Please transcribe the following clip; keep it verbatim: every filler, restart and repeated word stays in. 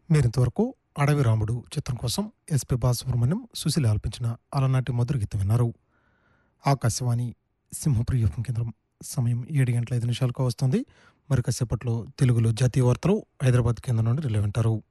మీరింతవరకు 'అడవి రాముడు' చిత్రం కోసం ఎస్పి బాలసుబ్రహ్మణ్యం, సుశీల ఆలపించిన అలనాటి మధుర గీతం విన్నారు. ఆకాశవాణి సింహపురి ఎఫ్ఎం కేంద్రం. సమయం ఏడు గంటల ఐదు నిమిషాలకు వస్తుంది. మరి కాసేపట్లో తెలుగులో జాతీయ వార్తలు హైదరాబాద్ కేంద్రం నుండి రిలే వింటారు.